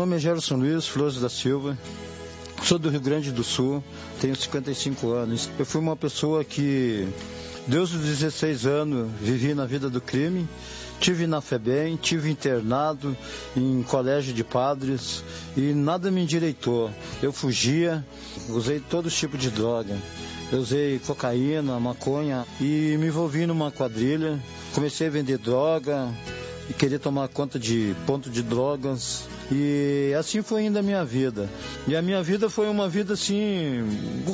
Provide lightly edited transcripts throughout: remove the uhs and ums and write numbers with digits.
nome é Gerson Luiz Flores da Silva, sou do Rio Grande do Sul, tenho 55 anos. Eu fui uma pessoa que, desde os 16 anos, vivi na vida do crime. Tive na FEBEM, tive internado em colégio de padres e nada me endireitou. Eu fugia, usei todo tipo de droga. Eu usei cocaína, maconha e me envolvi numa quadrilha. Comecei a vender droga e queria tomar conta de ponto de drogas. E assim foi indo a minha vida. E a minha vida foi uma vida assim,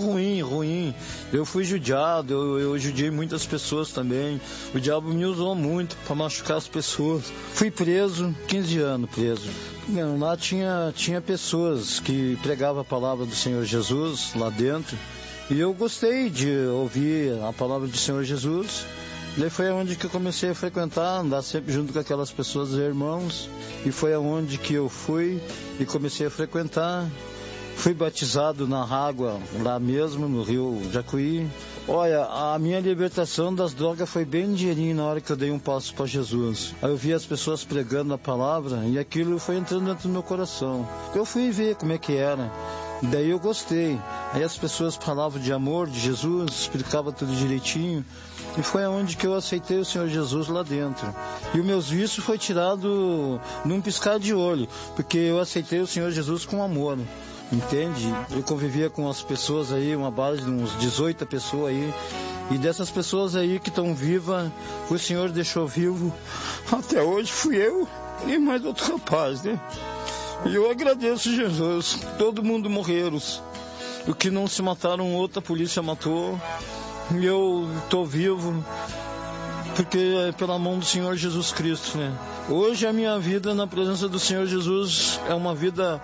ruim. Eu fui judiado, eu judiei muitas pessoas também. O diabo me usou muito para machucar as pessoas. Fui preso, 15 anos preso. Lá tinha pessoas que pregavam a palavra do Senhor Jesus lá dentro. E eu gostei de ouvir a palavra do Senhor Jesus. Daí foi onde que eu comecei a frequentar, andar sempre junto com aquelas pessoas, irmãos. E foi aonde que eu fui e comecei a frequentar. Fui batizado na água lá mesmo, no Rio Jacuí. Olha, a minha libertação das drogas foi bem ligeirinho na hora que eu dei um passo para Jesus. Aí eu vi as pessoas pregando a palavra e aquilo foi entrando dentro do meu coração. Eu fui ver como é que era. Daí eu gostei. Aí as pessoas falavam de amor, de Jesus, explicavam tudo direitinho. E foi aonde que eu aceitei o Senhor Jesus lá dentro. E os meus vícios foi tirado num piscar de olho, porque eu aceitei o Senhor Jesus com amor. Entende? Eu convivia com as pessoas aí, uma base de uns 18 pessoas aí. E dessas pessoas aí que estão vivas, o Senhor deixou vivo. Até hoje fui eu e mais outro rapaz, né? E eu agradeço Jesus. Todo mundo morreram. O que não se mataram, outra polícia matou. E eu estou vivo porque é pela mão do Senhor Jesus Cristo, né? Hoje a minha vida na presença do Senhor Jesus é uma vida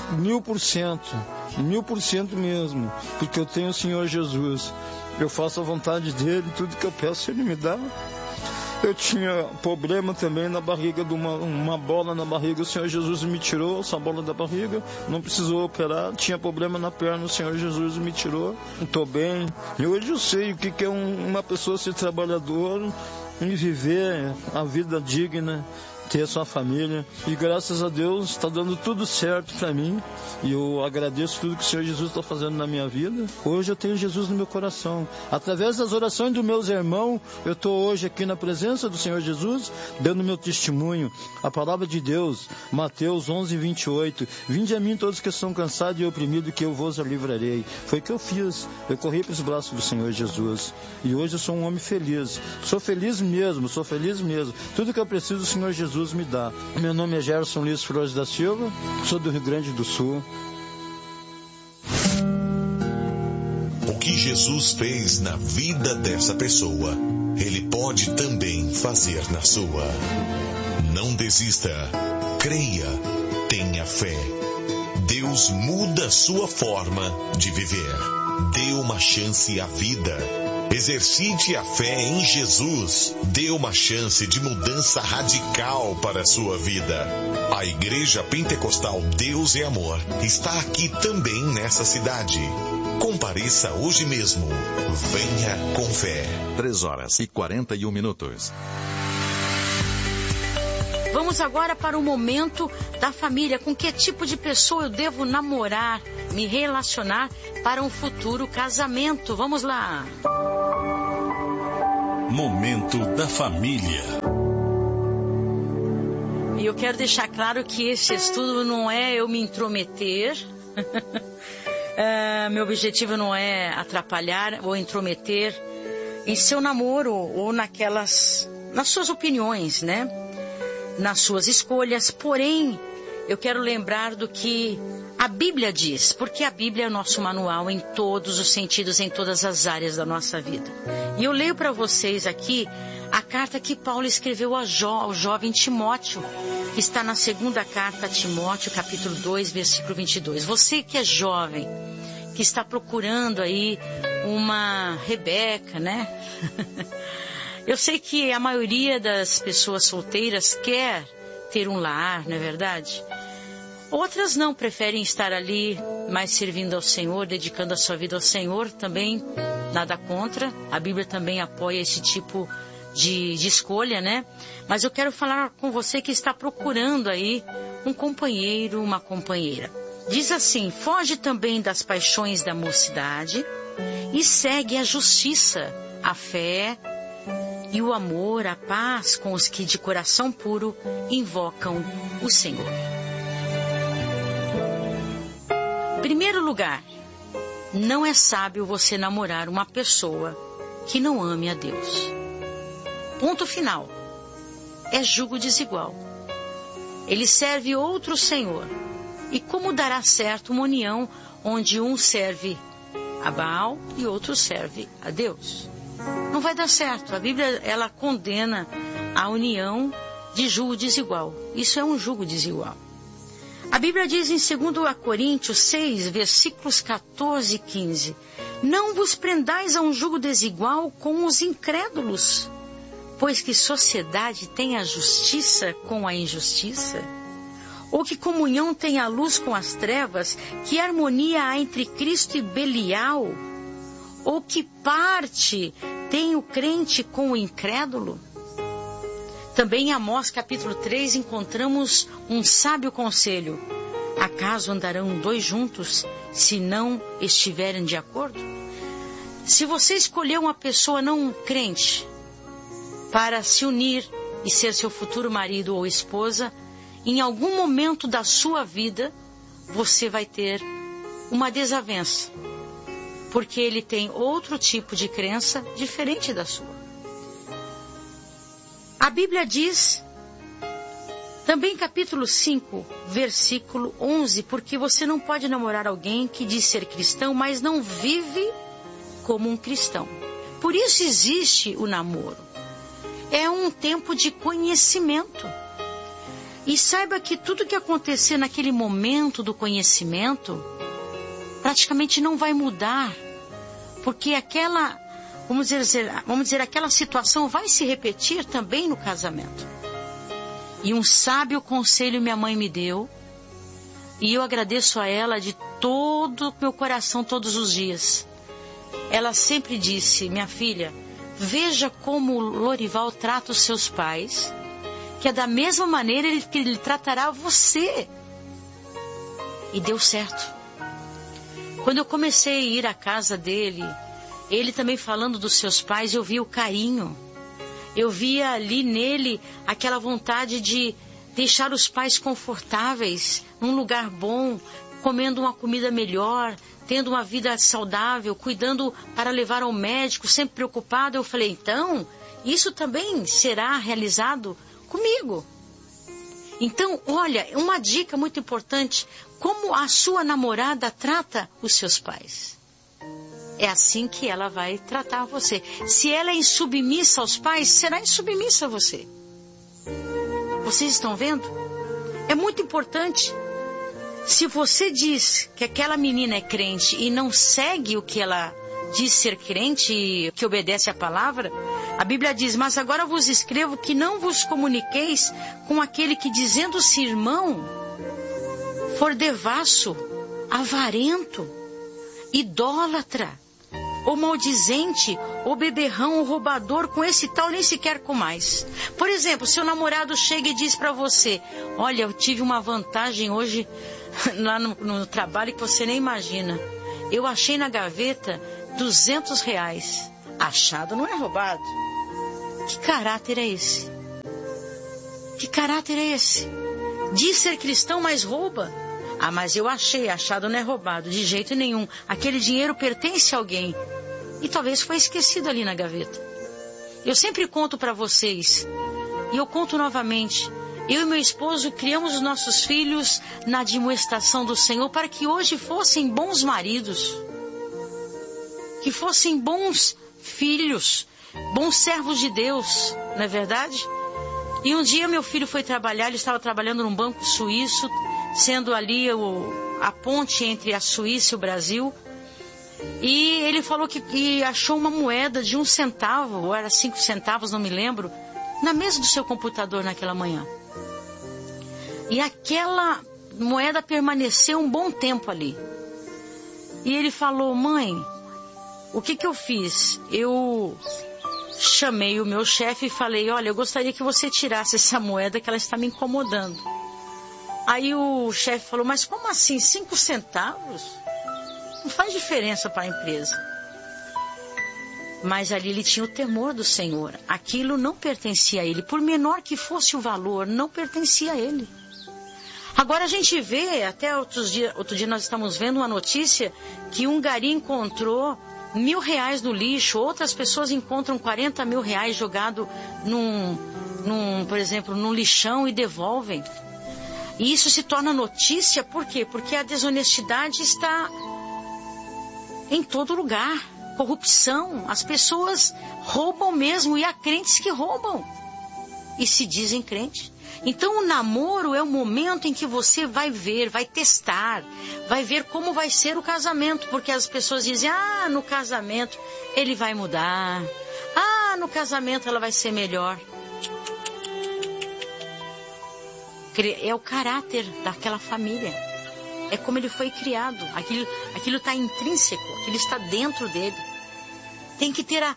1000%, 1000% mesmo, porque eu tenho o Senhor Jesus. Eu faço a vontade dele, tudo que eu peço ele me dá. Eu tinha problema também na barriga, uma bola na barriga, o Senhor Jesus me tirou essa bola da barriga, não precisou operar. Tinha problema na perna, o Senhor Jesus me tirou. Estou bem. E hoje eu sei o que é uma pessoa ser trabalhador e viver a vida digna, ter a sua família. E graças a Deus está dando tudo certo para mim. E eu agradeço tudo que o Senhor Jesus está fazendo na minha vida. Hoje eu tenho Jesus no meu coração. Através das orações dos meus irmãos, eu estou hoje aqui na presença do Senhor Jesus, dando meu testemunho. A palavra de Deus, Mateus 11:28. Vinde a mim todos que estão cansados e oprimidos, que eu vos livrarei. Foi o que eu fiz. Eu corri para os braços do Senhor Jesus. E hoje eu sou um homem feliz. Sou feliz mesmo. Tudo que eu preciso, o Senhor Jesus me dá. Meu nome é Gerson Luiz Flores da Silva, sou do Rio Grande do Sul. O que Jesus fez na vida dessa pessoa, Ele pode também fazer na sua. Não desista, creia, tenha fé. Deus muda sua forma de viver. Dê uma chance à vida. Exercite a fé em Jesus. Dê uma chance de mudança radical para a sua vida. A Igreja Pentecostal Deus é Amor está aqui também nessa cidade. Compareça hoje mesmo. Venha com fé. 3h41. Vamos agora para o momento da família. Com que tipo de pessoa eu devo namorar, me relacionar para um futuro casamento? Vamos lá. Momento da família. E eu quero deixar claro que esse estudo não é eu me intrometer. Meu objetivo não é atrapalhar ou intrometer em seu namoro ou nas suas opiniões, né? Nas suas escolhas. Porém, eu quero lembrar do que a Bíblia diz, porque a Bíblia é o nosso manual em todos os sentidos, em todas as áreas da nossa vida. E eu leio para vocês aqui a carta que Paulo escreveu ao jovem Timóteo, que está na segunda carta a Timóteo, capítulo 2, versículo 22. Você que é jovem, que está procurando aí uma Rebeca, né? Eu sei que a maioria das pessoas solteiras quer ter um lar, não é verdade? Outras não, preferem estar ali mais servindo ao Senhor, dedicando a sua vida ao Senhor, também nada contra. A Bíblia também apoia esse tipo de escolha, né? Mas eu quero falar com você que está procurando aí um companheiro, uma companheira. Diz assim: foge também das paixões da mocidade e segue a justiça, a fé e o amor, a paz com os que de coração puro invocam o Senhor. Em primeiro lugar, não é sábio você namorar uma pessoa que não ame a Deus. Ponto final. É jugo desigual. Ele serve outro senhor. E como dará certo uma união onde um serve a Baal e outro serve a Deus? Não vai dar certo. A Bíblia, ela condena a união de jugo desigual. Isso é um jugo desigual. A Bíblia diz em 2 Coríntios 6, versículos 14 e 15: não vos prendais a um jugo desigual com os incrédulos, pois que sociedade tem a justiça com a injustiça? Ou que comunhão tem a luz com as trevas? Que harmonia há entre Cristo e Belial? Ou que parte tem o crente com o incrédulo? Também em Amós capítulo 3 encontramos um sábio conselho: acaso andarão dois juntos se não estiverem de acordo? Se você escolher uma pessoa não crente para se unir e ser seu futuro marido ou esposa, em algum momento da sua vida você vai ter uma desavença, porque ele tem outro tipo de crença diferente da sua. A Bíblia diz, também capítulo 5, versículo 11, porque você não pode namorar alguém que diz ser cristão, mas não vive como um cristão. Por isso existe o namoro. É um tempo de conhecimento. E saiba que tudo que acontecer naquele momento do conhecimento, praticamente não vai mudar, porque aquela, vamos dizer, aquela situação vai se repetir também no casamento. E um sábio conselho minha mãe me deu, e eu agradeço a ela de todo o meu coração todos os dias. Ela sempre disse: minha filha, veja como o Lorival trata os seus pais, que é da mesma maneira que ele tratará você. E deu certo. Quando eu comecei a ir à casa dele, ele também falando dos seus pais, eu via o carinho. Eu via ali nele aquela vontade de deixar os pais confortáveis, num lugar bom, comendo uma comida melhor, tendo uma vida saudável, cuidando para levar ao médico, sempre preocupado. Eu falei, então, isso também será realizado comigo. Então, olha, uma dica muito importante: como a sua namorada trata os seus pais. É assim que ela vai tratar você. Se ela é insubmissa aos pais, será insubmissa a você. Vocês estão vendo? É muito importante. Se você diz que aquela menina é crente e não segue o que ela diz ser crente e que obedece à palavra, a Bíblia diz: mas agora vos escrevo que não vos comuniqueis com aquele que, dizendo-se irmão, for devasso, avarento, idólatra, ou maldizente, ou beberrão, ou roubador, com esse tal nem sequer com mais. Por exemplo, seu namorado chega e diz para você: olha, eu tive uma vantagem hoje lá no trabalho que você nem imagina. Eu achei na gaveta R$200. Achado não é roubado. Que caráter é esse? Que caráter é esse? Diz ser cristão, mas rouba. Ah, mas eu achei, achado não é roubado. De jeito nenhum. Aquele dinheiro pertence a alguém. E talvez foi esquecido ali na gaveta. Eu sempre conto para vocês, e eu conto novamente: eu e meu esposo criamos os nossos filhos na admoestação do Senhor para que hoje fossem bons maridos, que fossem bons filhos, bons servos de Deus, não é verdade? E um dia meu filho foi trabalhar, ele estava trabalhando num banco suíço, sendo ali a ponte entre a Suíça e o Brasil. E ele falou que achou uma moeda de 1 centavo, ou era 5 centavos, não me lembro, na mesa do seu computador naquela manhã. E aquela moeda permaneceu um bom tempo ali. E ele falou: mãe, o que eu fiz? Eu chamei o meu chefe e falei, olha, eu gostaria que você tirasse essa moeda que ela está me incomodando. Aí o chefe falou, mas como assim, 5 centavos? Não faz diferença para a empresa. Mas ali ele tinha o temor do Senhor. Aquilo não pertencia a ele. Por menor que fosse o valor, não pertencia a ele. Agora a gente vê, até outro dia nós estamos vendo uma notícia que um gari encontrou R$1.000 no lixo. Outras pessoas encontram R$40.000 jogado por exemplo, num lixão e devolvem. E isso se torna notícia, por quê? Porque a desonestidade está em todo lugar. Corrupção, as pessoas roubam mesmo, e há crentes que roubam e se dizem crentes. Então o namoro é o momento em que você vai ver, vai testar, vai ver como vai ser o casamento, porque as pessoas dizem, no casamento ele vai mudar, no casamento ela vai ser melhor. É o caráter daquela família, é como ele foi criado, aquilo está intrínseco, aquilo está dentro dele. Tem que ter a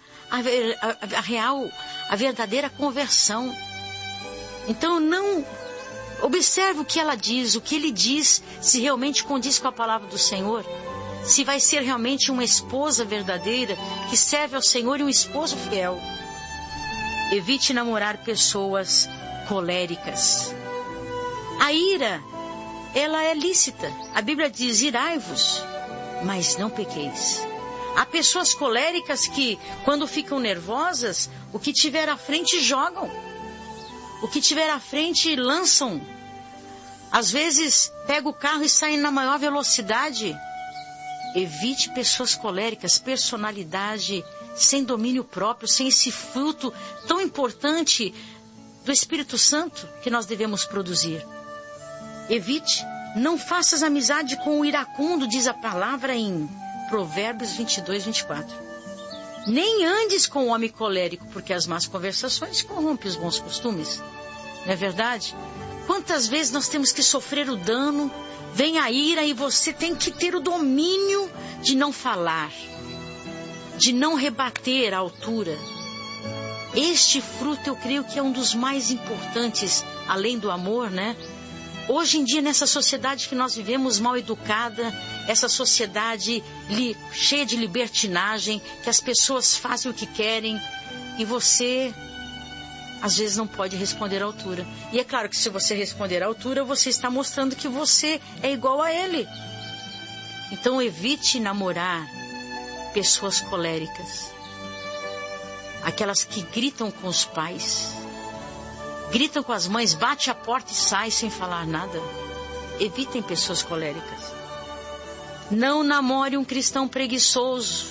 verdadeira conversão. Então não observe o que ela diz, o que ele diz, se realmente condiz com a palavra do Senhor, se vai ser realmente uma esposa verdadeira que serve ao Senhor e um esposo fiel. Evite namorar pessoas coléricas. A ira, ela é lícita. A Bíblia diz, irai-vos, mas não pequeis. Há pessoas coléricas que, quando ficam nervosas, o que tiver à frente jogam. O que tiver à frente lançam. Às vezes, pega o carro e sai na maior velocidade. Evite pessoas coléricas, personalidade sem domínio próprio, sem esse fruto tão importante do Espírito Santo que nós devemos produzir. Evite, não faças amizade com o iracundo, diz a palavra em Provérbios 22, 24. Nem andes com o homem colérico, porque as más conversações corrompem os bons costumes. Não é verdade? Quantas vezes nós temos que sofrer o dano, vem a ira e você tem que ter o domínio de não falar, de não rebater a altura. Este fruto eu creio que é um dos mais importantes, além do amor, né? Hoje em dia, nessa sociedade que nós vivemos mal educada, essa sociedade cheia de libertinagem, que as pessoas fazem o que querem, e você, às vezes, não pode responder à altura. E é claro que se você responder à altura, você está mostrando que você é igual a ele. Então, evite namorar pessoas coléricas. Aquelas que gritam com os pais, gritam com as mães, bate a porta e sai sem falar nada. Evitem pessoas coléricas. Não namore um cristão preguiçoso.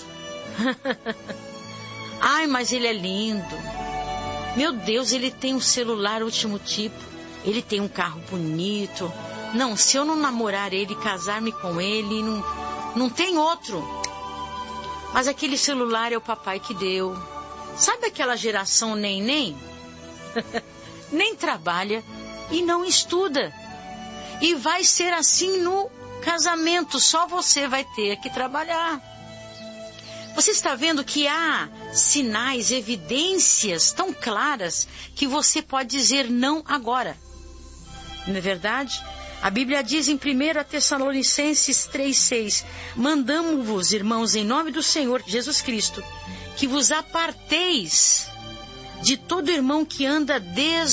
Ai, mas ele é lindo. Meu Deus, ele tem um celular último tipo. Ele tem um carro bonito. Não, se eu não namorar ele, casar-me com ele, não tem outro. Mas aquele celular é o papai que deu. Sabe aquela geração nem? Nem trabalha e não estuda. E vai ser assim no casamento, só você vai ter que trabalhar. Você está vendo que há sinais, evidências tão claras que você pode dizer não agora. Não é verdade? A Bíblia diz em 1 Tessalonicenses 3,6: mandamo-vos, irmãos, em nome do Senhor Jesus Cristo, que vos aparteis de todo irmão que anda